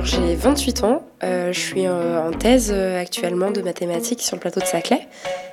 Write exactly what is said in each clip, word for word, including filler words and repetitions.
Alors j'ai vingt-huit ans, euh, je suis euh, en thèse euh, actuellement de mathématiques sur le plateau de Saclay.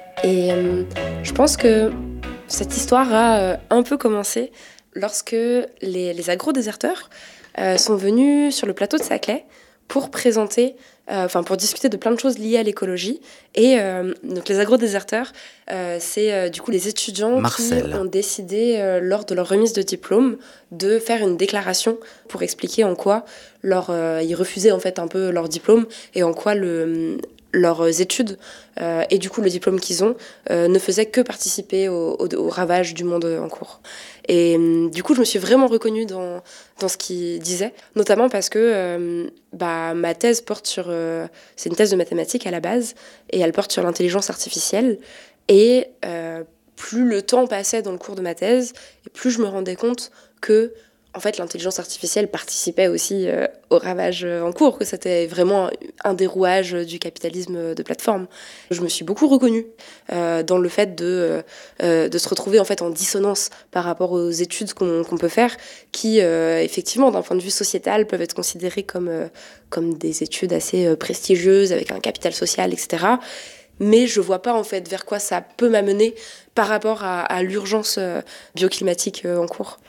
Et euh, je pense que cette histoire a euh, un peu commencé lorsque les, les agro-déserteurs euh, sont venus sur le plateau de Saclay pour présenter, euh, enfin pour discuter de plein de choses liées à l'écologie. Et euh, donc les agro-déserteurs, euh, c'est euh, du coup les étudiants Marcel. qui ont décidé euh, lors de leur remise de diplôme de faire une déclaration pour expliquer en quoi leur, euh, ils refusaient en fait un peu leur diplôme et en quoi le leurs études euh, et du coup le diplôme qu'ils ont euh, ne faisaient que participer au, au, au ravage du monde en cours. Et euh, du coup je me suis vraiment reconnue dans, dans ce qu'ils disaient, notamment parce que euh, bah, ma thèse porte sur... Euh, c'est une thèse de mathématiques à la base, et elle porte sur l'intelligence artificielle. Et euh, plus le temps passait dans le cours de ma thèse, et plus je me rendais compte que en fait, l'intelligence artificielle participait aussi euh, au ravage euh, en cours, que c'était vraiment un des rouages du capitalisme de plateforme. Je me suis beaucoup reconnue euh, dans le fait de, euh, de se retrouver en fait en dissonance par rapport aux études qu'on, qu'on peut faire, qui euh, effectivement, d'un point de vue sociétal, peuvent être considérées comme, euh, comme des études assez euh, prestigieuses, avec un capital social, et cetera. Mais je vois pas en fait vers quoi ça peut m'amener par rapport à, à l'urgence euh, bioclimatique euh, en cours.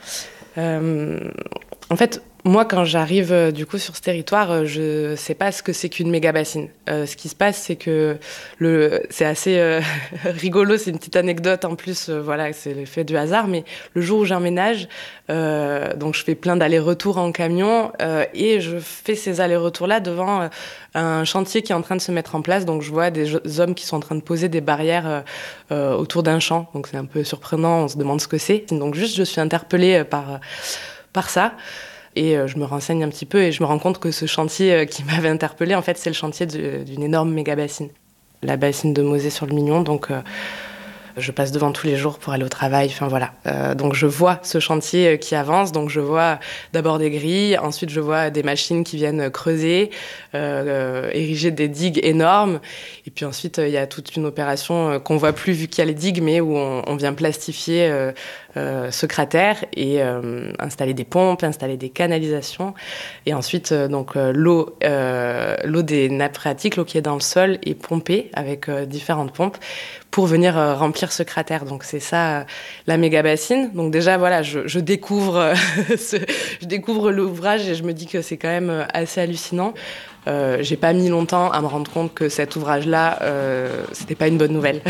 Euh, en fait, moi, quand j'arrive euh, du coup sur ce territoire, euh, je sais pas ce que c'est qu'une méga-bassine. Euh, ce qui se passe, c'est que le, c'est assez euh, rigolo, c'est une petite anecdote en plus, euh, voilà, c'est l'effet du hasard, mais le jour où j'emménage, euh, donc je fais plein d'allers-retours en camion euh, et je fais ces allers-retours-là devant euh, un chantier qui est en train de se mettre en place. Donc je vois des hommes qui sont en train de poser des barrières euh, euh, autour d'un champ, donc c'est un peu surprenant, on se demande ce que c'est. Donc juste, je suis interpellée par, par ça. Et je me renseigne un petit peu et je me rends compte que ce chantier qui m'avait interpellée, en fait, c'est le chantier de, d'une énorme méga-bassine. La bassine de Mauzé-sur-le-Mignon, donc euh, je passe devant tous les jours pour aller au travail, enfin voilà. Euh, donc je vois ce chantier qui avance, donc je vois d'abord des grilles, ensuite je vois des machines qui viennent creuser, euh, ériger des digues énormes, et puis ensuite il y a toute une opération qu'on voit plus vu qu'il y a les digues, mais où on, on vient plastifier euh, euh, ce cratère et euh, installer des pompes, installer des canalisations, et ensuite euh, donc euh, l'eau, euh, l'eau des nappes phréatiques, l'eau qui est dans le sol, est pompée avec euh, différentes pompes pour venir euh, remplir ce cratère. Donc c'est ça, euh, la méga-bassine. Donc déjà, voilà, je, je, découvre, euh, ce, je découvre l'ouvrage et je me dis que c'est quand même assez hallucinant. Euh, j'ai pas mis longtemps à me rendre compte que cet ouvrage-là, euh, c'était pas une bonne nouvelle.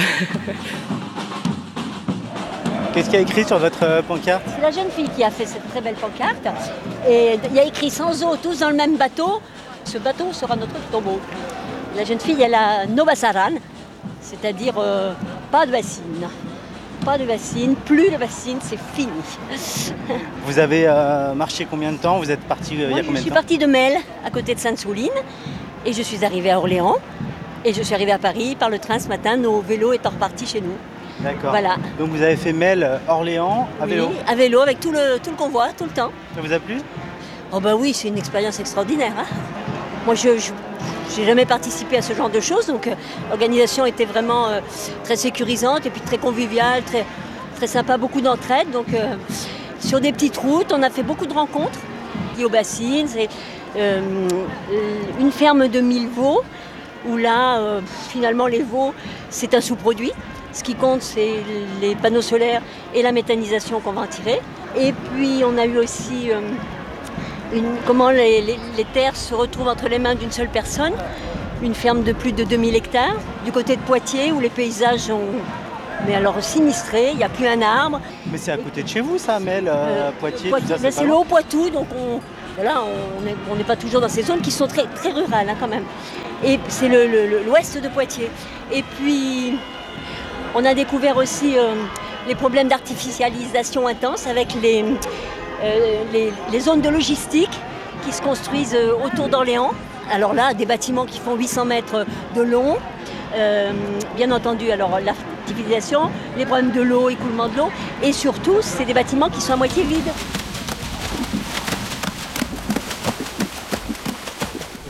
Qu'est-ce qu'il y a écrit sur votre pancarte ? C'est la jeune fille qui a fait cette très belle pancarte. Et il y a écrit « Sans eau, tous dans le même bateau ». Ce bateau sera notre tombeau. La jeune fille, elle a no basaran, c'est-à-dire euh, pas de bassine. Pas de bassine, plus de bassine, c'est fini. Vous avez euh, marché combien de temps ? Vous êtes parti euh, il y a combien de temps ? Je suis partie de Melle, à côté de Sainte-Souline, et je suis arrivée à Orléans. Et je suis arrivée à Paris par le train ce matin, nos vélos étant repartis chez nous. D'accord. Voilà. Donc vous avez fait Melle, Orléans, à oui, vélo ? à vélo, avec tout le, tout le convoi, tout le temps. Ça vous a plu ? Oh ben oui, c'est une expérience extraordinaire. Hein. Moi, je... je... J'ai jamais participé à ce genre de choses, donc euh, l'organisation était vraiment euh, très sécurisante et puis très conviviale, très, très sympa, beaucoup d'entraide. Donc euh, sur des petites routes, on a fait beaucoup de rencontres. Liées aux bassines, c'est euh, une ferme de mille veaux, où là, euh, finalement, les veaux, c'est un sous-produit. Ce qui compte, c'est les panneaux solaires et la méthanisation qu'on va en tirer. Et puis, on a eu aussi... Euh, Une, comment les, les, les terres se retrouvent entre les mains d'une seule personne, une ferme de plus de deux mille hectares, du côté de Poitiers où les paysages ont, mais alors sinistrés, il n'y a plus un arbre. Mais c'est à côté de chez vous ça, Melle, euh, euh, Poitiers, Poitiers, tout ça, c'est, c'est le Haut-Poitou, donc on voilà, on n'est pas toujours dans ces zones qui sont très, très rurales hein, quand même. Et c'est le, le, le, l'ouest de Poitiers. Et puis on a découvert aussi euh, les problèmes d'artificialisation intense avec les... Euh, les, les zones de logistique qui se construisent euh, autour d'Orléans. Alors là, des bâtiments qui font huit cents mètres de long. Euh, bien entendu, alors l'artificialisation, les problèmes de l'eau, écoulement de l'eau. Et surtout, c'est des bâtiments qui sont à moitié vides. Je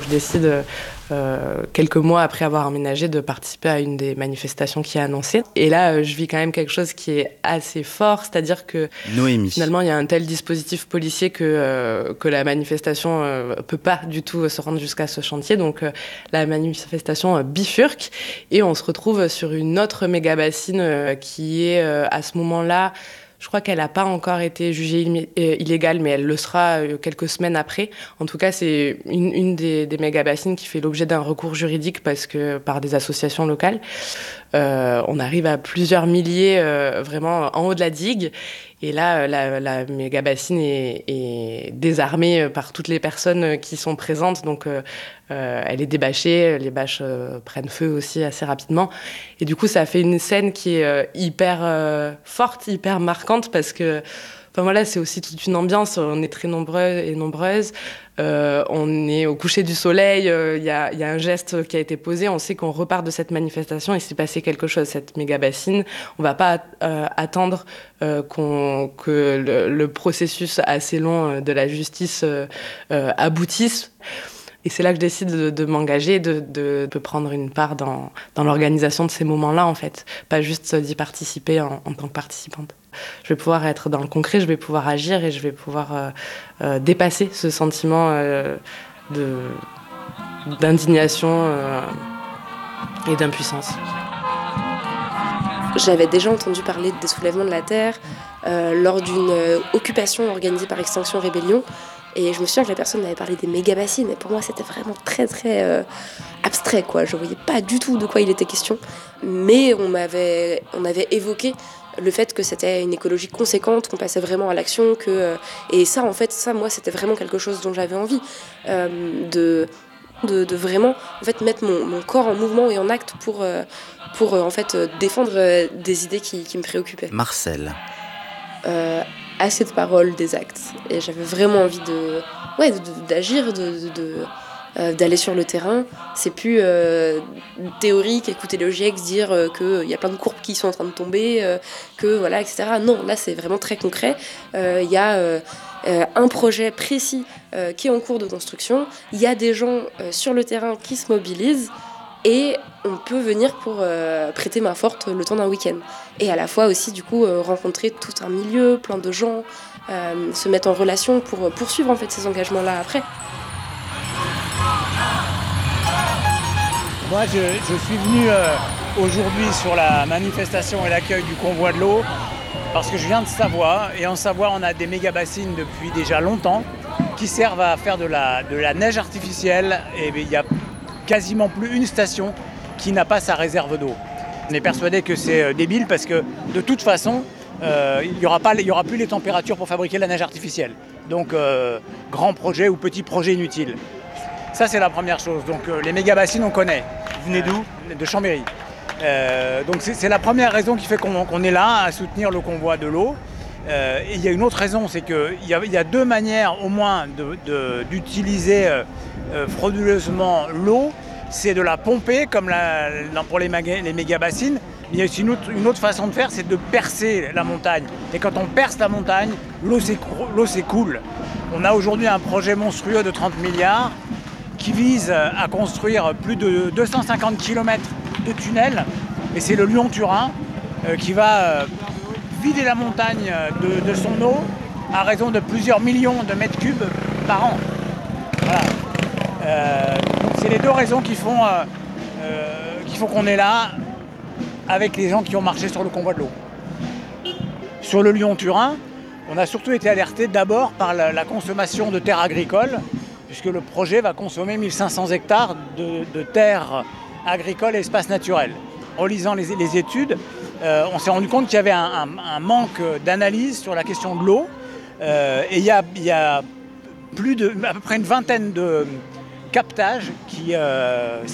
je décide, euh, quelques mois après avoir emménagé, de participer à une des manifestations qui est annoncée. Et là, euh, je vis quand même quelque chose qui est assez fort, c'est-à-dire que Noémie. Finalement, il y a un tel dispositif policier que, euh, que la manifestation ne euh, peut pas du tout se rendre jusqu'à ce chantier. Donc euh, la manifestation euh, bifurque et on se retrouve sur une autre méga-bassine euh, qui est euh, à ce moment-là... Je crois qu'elle n'a pas encore été jugée illégale, mais elle le sera quelques semaines après. En tout cas, c'est une, une des, des méga-bassines qui fait l'objet d'un recours juridique parce que, par des associations locales. Euh, on arrive à plusieurs milliers euh, vraiment en haut de la digue. Et là, la, la méga-bassine est, est désarmée par toutes les personnes qui sont présentes. Donc, euh, euh, elle est débâchée, les bâches euh, prennent feu aussi assez rapidement. Et du coup, ça fait une scène qui est euh, hyper euh, forte, hyper marquante parce que, enfin voilà, c'est aussi toute une ambiance. On est très nombreux et nombreuses. Euh, on est au coucher du soleil. Il euh, y, a, y a un geste qui a été posé. On sait qu'on repart de cette manifestation et s'est passé quelque chose. Cette méga-bassine, on va pas euh, attendre euh, qu'on, que le, le processus assez long de la justice euh, euh, aboutisse. Et c'est là que je décide de, de m'engager, de, de, de prendre une part dans, dans l'organisation de ces moments-là, en fait. Pas juste d'y participer en, en tant que participante. Je vais pouvoir être dans le concret, je vais pouvoir agir et je vais pouvoir euh, euh, dépasser ce sentiment euh, de, d'indignation euh, et d'impuissance. J'avais déjà entendu parler des soulèvements de la Terre euh, lors d'une euh, occupation organisée par Extinction Rébellion. Et je me souviens que la personne m'avait parlé des méga-bassines. Et pour moi, c'était vraiment très, très euh, abstrait, quoi. Je ne voyais pas du tout de quoi il était question. Mais on m'avait, on avait évoqué le fait que c'était une écologie conséquente, qu'on passait vraiment à l'action. Que, euh, et ça, en fait, ça, moi, c'était vraiment quelque chose dont j'avais envie. Euh, de, de, de vraiment en fait, mettre mon, mon corps en mouvement et en acte pour, euh, pour euh, en fait, euh, défendre euh, des idées qui, qui me préoccupaient. Marcel. Euh, assez de paroles, des actes. Et j'avais vraiment envie de, ouais, de, d'agir, de, de, de, euh, d'aller sur le terrain. C'est plus euh, théorique, écouter le GIEC, dire euh, qu'il y a plein de courbes qui sont en train de tomber, euh, que voilà, et cetera. Non, là, c'est vraiment très concret. Il euh, y a euh, euh, un projet précis euh, qui est en cours de construction. Il y a des gens euh, sur le terrain qui se mobilisent. Et on peut venir pour euh, prêter main forte le temps d'un week-end. Et à la fois aussi, du coup, euh, rencontrer tout un milieu, plein de gens, euh, se mettre en relation pour poursuivre en fait ces engagements-là après. Moi, je, je suis venu euh, aujourd'hui sur la manifestation et l'accueil du convoi de l'eau parce que je viens de Savoie. Et en Savoie, on a des méga-bassines depuis déjà longtemps qui servent à faire de la, de la neige artificielle. Et il y a quasiment plus une station qui n'a pas sa réserve d'eau. On est persuadé que c'est débile parce que de toute façon, euh, il n'y aura pas, il y aura plus les températures pour fabriquer la neige artificielle. Donc, euh, grand projet ou petit projet inutile. Ça, c'est la première chose. Donc, euh, les méga-bassines, on connaît. Vous venez d'où ? euh, De Chambéry. Euh, donc, c'est, c'est la première raison qui fait qu'on, qu'on est là à soutenir le convoi de l'eau. Euh, et il y a une autre raison, c'est qu'il y a, il y a deux manières au moins de, de, d'utiliser euh, euh, frauduleusement l'eau. C'est de la pomper, comme la, pour les, maga, les méga-bassines. Mais il y a aussi une autre, une autre façon de faire, c'est de percer la montagne. Et quand on perce la montagne, l'eau, s'écroule, l'eau s'écoule. On a aujourd'hui un projet monstrueux de trente milliards qui vise à construire plus de deux cent cinquante kilomètres de tunnels. Et c'est le Lyon-Turin euh, qui va euh, vider la montagne de, de son eau à raison de plusieurs millions de mètres cubes par an. Voilà. Euh, donc c'est les deux raisons qui font, euh, euh, qui font qu'on est là avec les gens qui ont marché sur le convoi de l'eau. Sur le Lyon-Turin, on a surtout été alerté d'abord par la, la consommation de terres agricoles, puisque le projet va consommer mille cinq cents hectares de, de terres agricoles et espaces naturels. En lisant les, les études, euh, on s'est rendu compte qu'il y avait un, un, un manque d'analyse sur la question de l'eau. Euh, et il y a, il y a plus de, à peu près une vingtaine de captages qui euh,